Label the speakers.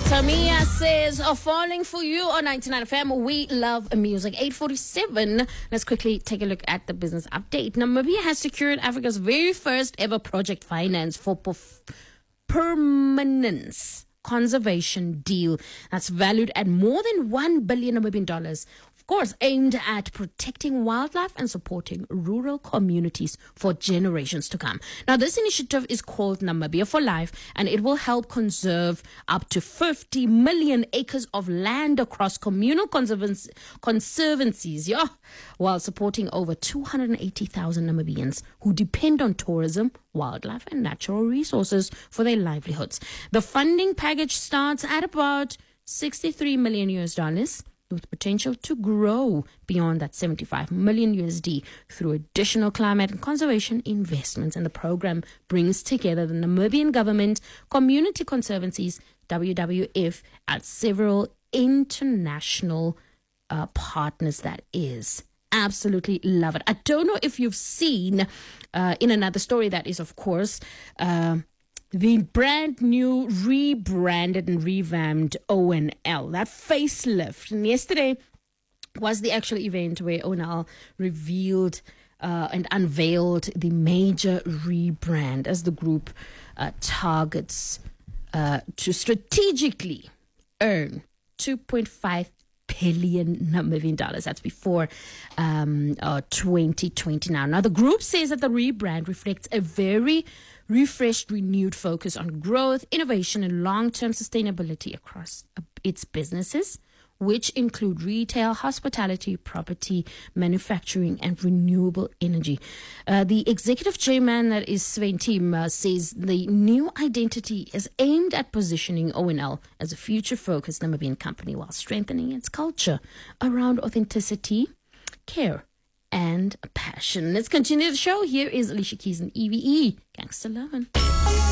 Speaker 1: Tamia says, falling for you on 99 FM. We love music. 8:47. Let's quickly take a look at the business update. Namibia has secured Africa's very first ever project finance for permanence conservation deal that's valued at more than 1 billion Namibian dollars. Of course, aimed at protecting wildlife and supporting rural communities for generations to come. Now, this initiative is called Namibia for Life, and it will help conserve up to 50 million acres of land across communal conservancies, while supporting over 280,000 Namibians who depend on tourism, wildlife, and natural resources for their livelihoods. The funding package starts at about 63 million US dollars. With potential to grow beyond that 75 million USD through additional climate and conservation investments. And the program brings together the Namibian government, community conservancies, WWF, and several international partners. That is. Absolutely love it. I don't know if you've seen in another story that is, of course, the brand new, rebranded and revamped ONL, that facelift. And yesterday was the actual event where ONL revealed and unveiled the major rebrand as the group targets to strategically earn 2.5 billion Namibian dollars. That's before 2020 now. Now, the group says that the rebrand reflects a very refreshed, renewed focus on growth, innovation, and long-term sustainability across its businesses, which include retail, hospitality, property, manufacturing, and renewable energy. The executive chairman, that is Sven Team, says the new identity is aimed at positioning ONL as a future-focused Namibian company while strengthening its culture around authenticity, care, and passion. Let's continue the show. Here is Alicia Keys and EVE, Gangsta Lovin'.